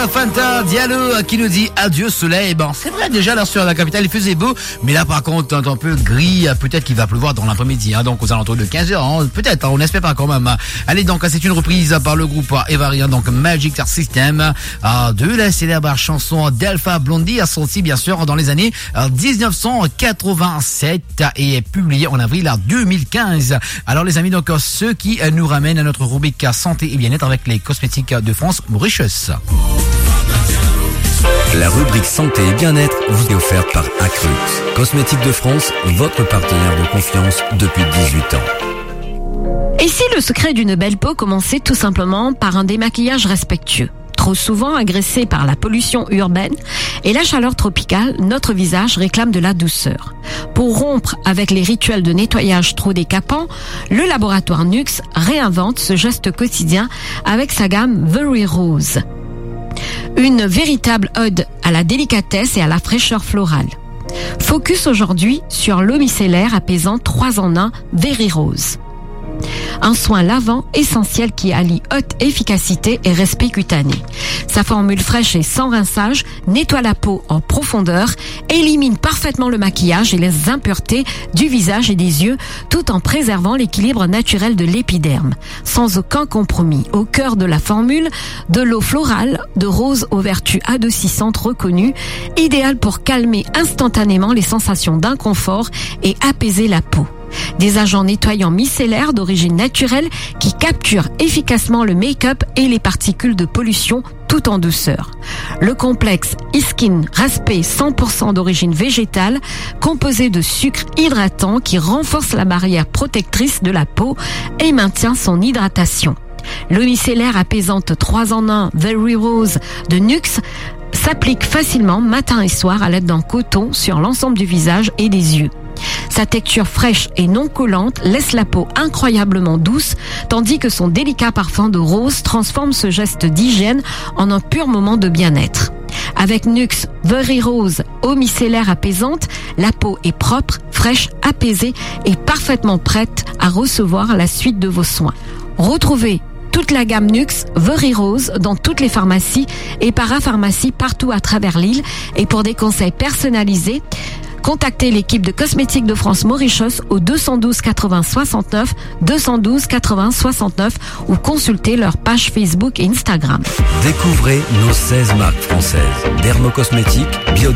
Fanta Diallo qui nous dit adieu soleil. Bon, c'est vrai déjà là sur la capitale il faisait beau, mais là par contre un peu gris, peut-être qu'il va pleuvoir dans l'après-midi, donc aux alentours de 15h, peut-être, on n'espère pas quand même. Allez donc, c'est une reprise par le groupe Evaria, donc Magic Star System, de la célèbre chanson d'Alpha Blondie, sortie bien sûr dans les années 1987 et publiée en avril 2015. Alors les amis, donc ce qui nous ramène à notre rubrique santé et bien-être avec les cosmétiques de France Mauritius. La rubrique santé et bien-être vous est offerte par Acrux. Cosmétiques de France, votre partenaire de confiance depuis 18 ans. Et si le secret d'une belle peau commençait tout simplement par un démaquillage respectueux? Trop souvent agressé par la pollution urbaine et la chaleur tropicale, notre visage réclame de la douceur. Pour rompre avec les rituels de nettoyage trop décapants, le laboratoire Nuxe réinvente ce geste quotidien avec sa gamme Very Rose. Une véritable ode à la délicatesse et à la fraîcheur florale. Focus aujourd'hui sur l'eau micellaire apaisante 3 en 1 Very Rose. Un soin lavant essentiel qui allie haute efficacité et respect cutané. Sa formule fraîche et sans rinçage nettoie la peau en profondeur, élimine parfaitement le maquillage et les impuretés du visage et des yeux, tout en préservant l'équilibre naturel de l'épiderme. Sans aucun compromis. Au cœur de la formule, de l'eau florale, de rose aux vertus adoucissantes reconnues, idéale pour calmer instantanément les sensations d'inconfort et apaiser la peau. Des agents nettoyants micellaires d'origine naturelle qui capturent efficacement le make-up et les particules de pollution tout en douceur. Le complexe E-Skin Respect 100% d'origine végétale, composé de sucre hydratant qui renforce la barrière protectrice de la peau et maintient son hydratation. L'eau micellaire apaisante 3 en 1 Very Rose de Nuxe s'applique facilement matin et soir à l'aide d'un coton sur l'ensemble du visage et des yeux. Sa texture fraîche et non collante laisse la peau incroyablement douce, tandis que son délicat parfum de rose transforme ce geste d'hygiène en un pur moment de bien-être. Avec Nuxe Very Rose, eau micellaire apaisante, la peau est propre, fraîche, apaisée et parfaitement prête à recevoir la suite de vos soins. Retrouvez toute la gamme Nuxe Very Rose dans toutes les pharmacies et parapharmacies partout à travers l'île. Et pour des conseils personnalisés, contactez l'équipe de Cosmétiques de France Mauritius au 212 80 69 212 80 69 ou consultez leur page Facebook et Instagram. Découvrez nos 16 marques françaises. Dermocosmétiques, Biodé